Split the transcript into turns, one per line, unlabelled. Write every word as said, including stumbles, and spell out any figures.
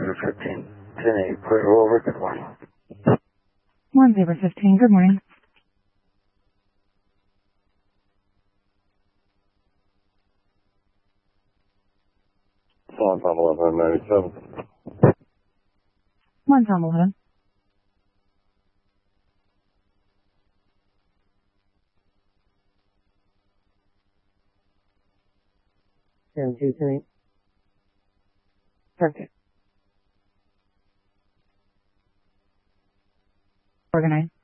Zebra fifteen, ten eight, clear over, good morning.
one Zebra fifteen, good morning.
One Tom eleven ninety-seven.
one Tom eleven.
Seven two ten eight. Perfect.
Organize.